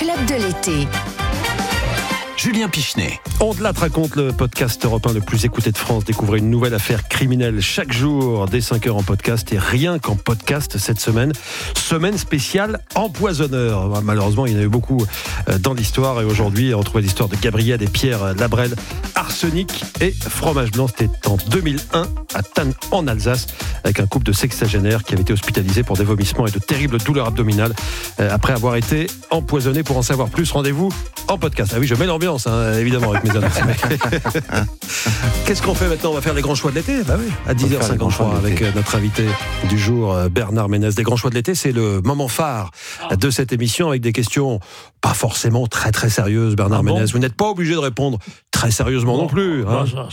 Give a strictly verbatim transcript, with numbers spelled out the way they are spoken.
club de l'été. Julien Pichenet. On de la raconte, le podcast européen le plus écouté de France. Découvrez une nouvelle affaire criminelle chaque jour dès cinq heures en podcast, et rien qu'en podcast cette semaine. Semaine spéciale empoisonneur. Malheureusement, il y en a eu beaucoup dans l'histoire, et aujourd'hui, on retrouve l'histoire de Gabriel et Pierre Labrelle. Arsenic et fromage blanc. C'était en deux mille un à Thann en Alsace, avec un couple de sexagénaires qui avait été hospitalisé pour des vomissements et de terribles douleurs abdominales après avoir été empoisonné. Pour en savoir plus, rendez-vous en podcast. Ah oui, je mets l'ambiance, hein, évidemment, avec mes annonces. Qu'est-ce qu'on fait maintenant ? On va faire les grands choix de l'été. Bah oui, à dix heures cinquante-trois avec notre invité du jour, Bernard Ménez. Les grands choix de l'été, c'est le moment phare de cette émission, avec des questions pas forcément très très sérieuses. Bernard ah bon Ménez, vous n'êtes pas obligé de répondre très sérieusement bon, non plus. Hein.